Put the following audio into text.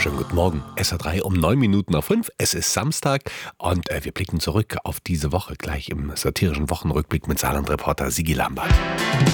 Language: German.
Schönen guten Morgen. SR3 um 9 Minuten nach 5. Es ist Samstag und wir blicken zurück auf diese Woche gleich im satirischen Wochenrückblick mit Saarland-Reporter Sigi Lambert.